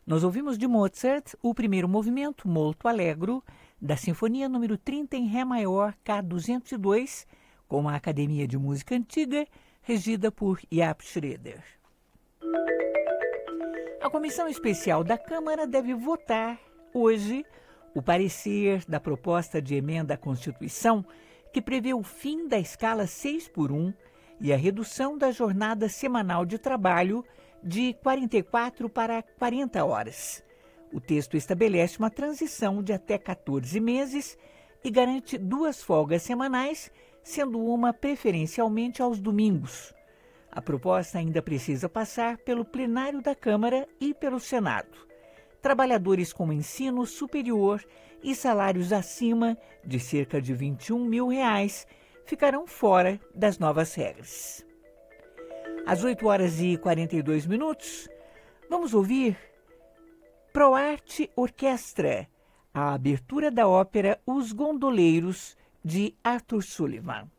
Nós ouvimos de Mozart o primeiro movimento, Molto Allegro, da Sinfonia número 30 em Ré maior, K202, com a Academia de Música Antiga, regida por Jaap Schroeder. A Comissão Especial da Câmara deve votar hoje o parecer da proposta de emenda à Constituição que prevê o fim da escala 6x1 e a redução da jornada semanal de trabalho de 44 para 40 horas. O texto estabelece uma transição de até 14 meses e garante 2 folgas semanais, sendo uma preferencialmente aos domingos. A proposta ainda precisa passar pelo plenário da Câmara e pelo Senado. Trabalhadores com ensino superior e salários acima de cerca de R$21 mil ficarão fora das novas regras. Às 8h42, vamos ouvir ProArte Orquestra, a abertura da ópera Os Gondoleiros, de Arthur Sullivan.